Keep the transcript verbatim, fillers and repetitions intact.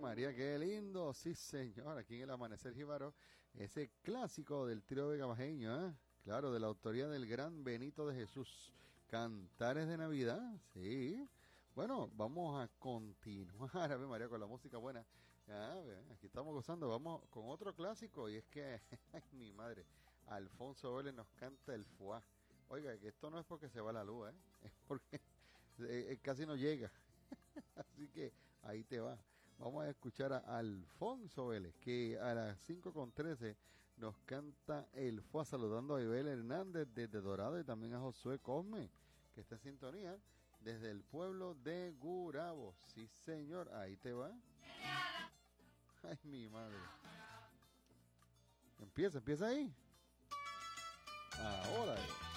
María, qué lindo. Sí, señor, aquí en el Amanecer Jíbaro, ese clásico del trío vegabajeño, ¿eh? Claro, de la autoría del gran Benito de Jesús. Cantares de Navidad, sí. Bueno, vamos a continuar, a ver, María, con la música buena. Ah, bien, aquí estamos gozando. Vamos con otro clásico y es que, ay, mi madre, Alfonso Vélez nos canta el Fuá. Oiga, que esto no es porque se va la luz, ¿eh? Es porque eh, eh, casi no llega. Así que ahí te va. Vamos a escuchar a Alfonso Vélez, que a las cinco con trece nos canta el Fuá, saludando a Ibel Hernández desde Dorado y también a Josué Cosme, que está en sintonía desde el pueblo de Gurabo. Sí, señor, ahí te va. Ay, mi madre. Empieza, empieza ahí. Ahora.